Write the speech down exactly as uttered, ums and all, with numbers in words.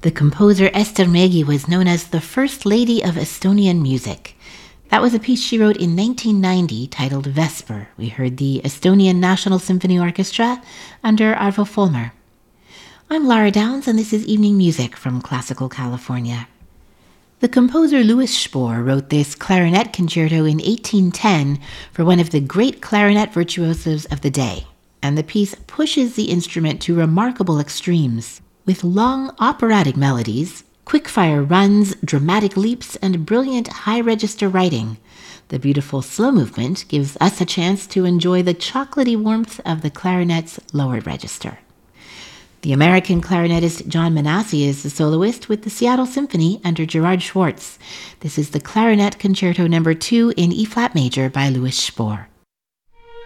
The composer Ester Mägi was known as the First Lady of Estonian music. That was a piece she wrote in nineteen ninety titled Vesper. We heard the Estonian National Symphony Orchestra under Arvo Volmer. I'm Lara Downs, and this is Evening Music from Classical California. The composer Louis Spohr wrote this clarinet concerto in eighteen ten for one of the great clarinet virtuosos of the day, and the piece pushes the instrument to remarkable extremes. With long operatic melodies, quick-fire runs, dramatic leaps, and brilliant high-register writing, the beautiful slow movement gives us a chance to enjoy the chocolatey warmth of the clarinet's lower register. The American clarinetist John Manassi is the soloist with the Seattle Symphony under Gerard Schwartz. This is the Clarinet Concerto Number two in E-flat major by Louis Spohr.